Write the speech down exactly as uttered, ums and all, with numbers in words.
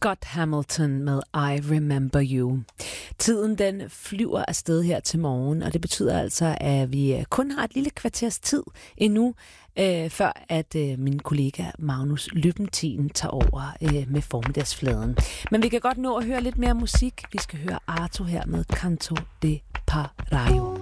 Scott Hamilton med I Remember You. Tiden den flyver afsted her til morgen, og det betyder altså, at vi kun har et lille kvarters tid endnu, øh, før at øh, min kollega Magnus Løbentien tager over øh, med formiddagsfladen. Men vi kan godt nå at høre lidt mere musik. Vi skal høre Arto her med Canto de Parayo.